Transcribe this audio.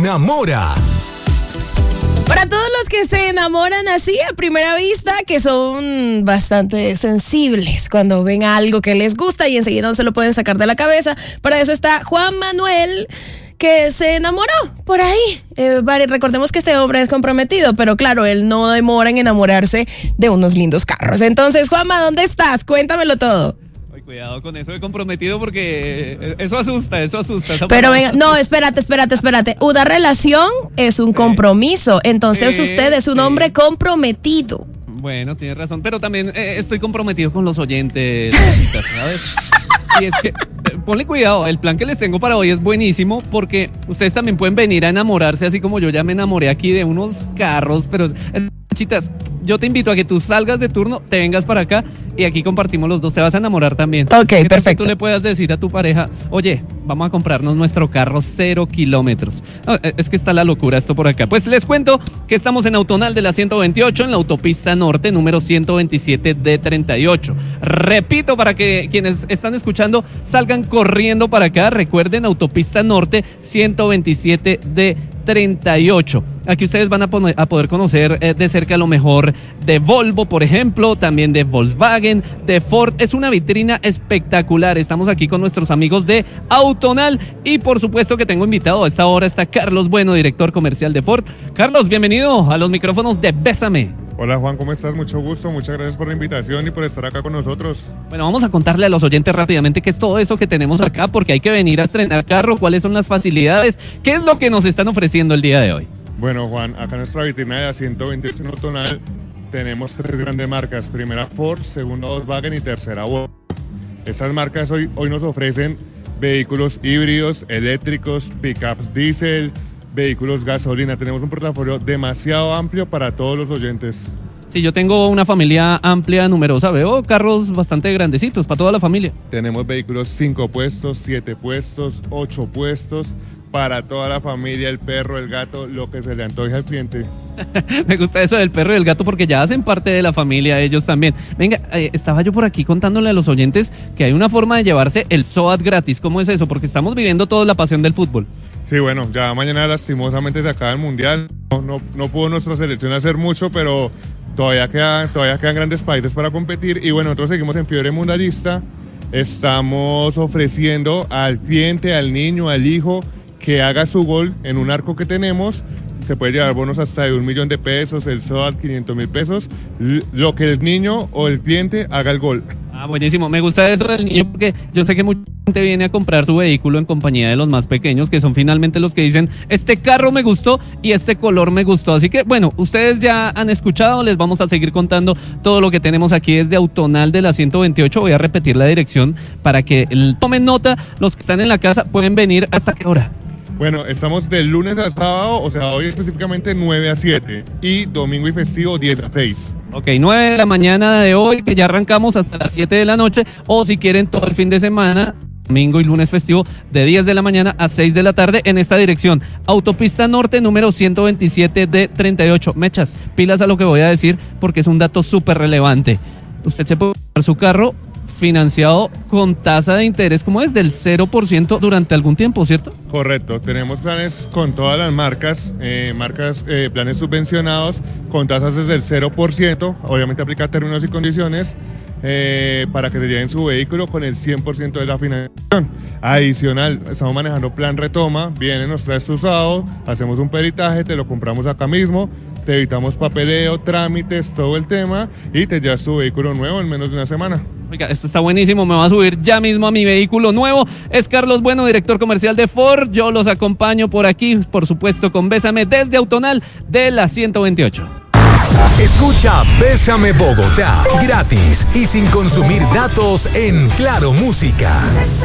enamora. Para todos los que se enamoran así a primera vista, que son bastante sensibles cuando ven algo que les gusta y enseguida no se lo pueden sacar de la cabeza, para eso está Juan Manuel, que se enamoró por ahí. Recordemos que este hombre es comprometido, pero claro, él no demora en enamorarse de unos lindos carros. Entonces, Juanma, ¿dónde estás? Cuéntamelo todo. Cuidado con eso de comprometido porque eso asusta. Pero venga, no, espérate. Una relación es un compromiso, entonces usted es un hombre comprometido. Bueno, tienes razón, pero también estoy comprometido con los oyentes, ¿sabes? Y es que, ponle cuidado, el plan que les tengo para hoy es buenísimo porque ustedes también pueden venir a enamorarse, así como yo ya me enamoré aquí de unos carros, pero chitas, yo te invito a que tú salgas de turno, te vengas para acá y aquí compartimos los dos, te vas a enamorar también. Ok, perfecto. Tú le puedas decir a tu pareja, oye, vamos a comprarnos nuestro carro 0 kilómetros. No, es que está la locura esto por acá. Pues les cuento que estamos en Autonal de la 128, en la autopista norte, número 127 D38. Repito, para que quienes están escuchando salgan corriendo para acá, recuerden, autopista norte 127 D38. Aquí ustedes van a poder conocer de cerca lo mejor de Volvo, por ejemplo, también de Volkswagen, de Ford. Es una vitrina espectacular. Estamos aquí con nuestros amigos de Autonal y por supuesto que tengo invitado a esta hora está Carlos Bueno, director comercial de Ford. Carlos, bienvenido a los micrófonos de Bésame. Hola Juan, ¿cómo estás? Mucho gusto, muchas gracias por la invitación y por estar acá con nosotros. Bueno, vamos a contarle a los oyentes rápidamente qué es todo eso que tenemos acá, porque hay que venir a estrenar carro, cuáles son las facilidades, qué es lo que nos están ofreciendo el día de hoy. Bueno Juan, acá en nuestra vitrina de la 128 en Autonal tenemos 3 grandes marcas, primera Ford, segunda Volkswagen y tercera Volvo. Estas marcas hoy nos ofrecen vehículos híbridos, eléctricos, pickups diésel, vehículos gasolina. Tenemos un portafolio demasiado amplio para todos los oyentes. Sí, yo tengo una familia amplia, numerosa, veo carros bastante grandecitos para toda la familia. Tenemos vehículos 5 puestos, 7 puestos, 8 puestos, para toda la familia, el perro, el gato, lo que se le antoje al cliente. Me gusta eso del perro y del gato porque ya hacen parte de la familia ellos también. Venga, estaba yo por aquí contándole a los oyentes que hay una forma de llevarse el SOAT gratis. ¿Cómo es eso? Porque estamos viviendo toda la pasión del fútbol. Sí, bueno, ya mañana lastimosamente se acaba el Mundial. No pudo nuestra selección hacer mucho, pero todavía quedan grandes países para competir. Y bueno, nosotros seguimos en fiebre mundialista. Estamos ofreciendo al cliente, al niño, al hijo, que haga su gol en un arco que tenemos. Se puede llevar bonos hasta de 1 millón de pesos, el SOAT 500,000 pesos, lo que el niño o el cliente haga el gol. Ah, buenísimo, me gusta eso del niño porque yo sé que mucha gente viene a comprar su vehículo en compañía de los más pequeños, que son finalmente los que dicen, este carro me gustó y este color me gustó. Así que bueno, ustedes ya han escuchado, les vamos a seguir contando todo lo que tenemos aquí desde Autonal de la 128. Voy a repetir la dirección para que tomen nota, los que están en la casa pueden venir. ¿Hasta qué hora? Bueno, estamos de lunes a sábado, o sea, hoy específicamente 9 a 7 y domingo y festivo 10 a 6. Ok, 9 de la mañana de hoy, que ya arrancamos hasta las 7 de la noche, o si quieren todo el fin de semana, domingo y lunes festivo, de 10 de la mañana a 6 de la tarde en esta dirección. Autopista Norte, número 127 D38. Mechas, pilas a lo que voy a decir porque es un dato súper relevante. Usted se puede comprar su carro financiado con tasa de interés, ¿cómo es? Del 0% durante algún tiempo, ¿cierto? Correcto, tenemos planes con todas las marcas, planes subvencionados con tasas desde el 0%, obviamente aplica términos y condiciones, para que te lleven su vehículo con el 100% de la financiación. Adicional, estamos manejando plan retoma, viene, nos traes tu usado, hacemos un peritaje, te lo compramos acá mismo, te evitamos papeleo, trámites, todo el tema y te llevas tu vehículo nuevo en menos de una semana. Oiga, esto está buenísimo, me va a subir ya mismo a mi vehículo nuevo. Es Carlos Bueno, director comercial de Ford. Yo los acompaño por aquí, por supuesto, con Bésame desde Autonal de la 128. Escucha Bésame Bogotá gratis y sin consumir datos en Claro Música.